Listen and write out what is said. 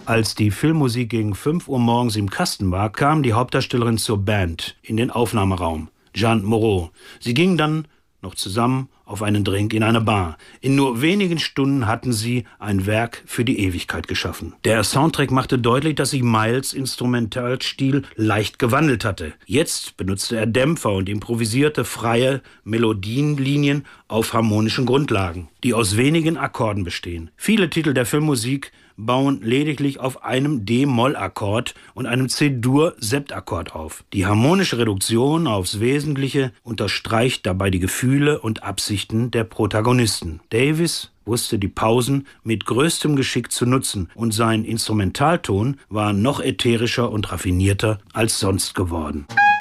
Als die Filmmusik gegen 5 Uhr morgens im Kasten war, kam die Hauptdarstellerin zur Band in den Aufnahmeraum, Jeanne Moreau. Sie gingen dann noch zusammen auf einen Drink in einer Bar. In nur wenigen Stunden hatten sie ein Werk für die Ewigkeit geschaffen. Der Soundtrack machte deutlich, dass sich Miles' Instrumentalstil leicht gewandelt hatte. Jetzt benutzte er Dämpfer und improvisierte freie Melodienlinien auf harmonischen Grundlagen, die aus wenigen Akkorden bestehen. Viele Titel der Filmmusik bauen lediglich auf einem D-Moll-Akkord und einem C-Dur-Septakkord auf. Die harmonische Reduktion aufs Wesentliche unterstreicht dabei die Gefühle und Absichten der Protagonisten. Davis wusste die Pausen mit größtem Geschick zu nutzen und sein Instrumentalton war noch ätherischer und raffinierter als sonst geworden.